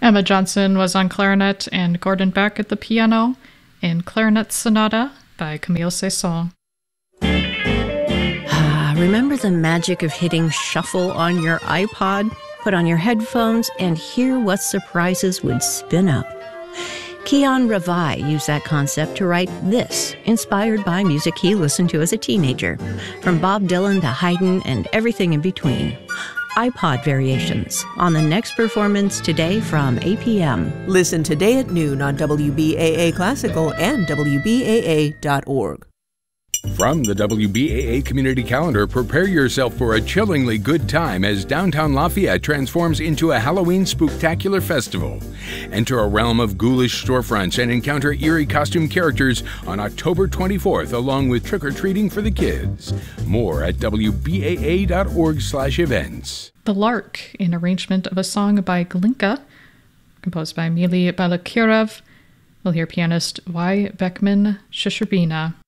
Emma Johnson was on clarinet and Gordon Beck at the piano in Clarinet Sonata by Camille Saint-Saëns. Remember the magic of hitting shuffle on your iPod? Put on your headphones and hear what surprises would spin up. Keon Ravai used that concept to write this, inspired by music he listened to as a teenager, from Bob Dylan to Haydn and everything in between. iPod Variations, on the next performance today from 8 p.m. Listen today at noon on WBAA Classical and WBAA.org. From the WBAA Community Calendar, prepare yourself for a chillingly good time as downtown Lafayette transforms into a Halloween spooktacular festival. Enter a realm of ghoulish storefronts and encounter eerie costume characters on October 24th, along with trick-or-treating for the kids. More at WBAA.org/events. The Lark, an arrangement of a song by Glinka, composed by Mili Balakirev. We'll hear pianist Y. Beckman Shishrbina.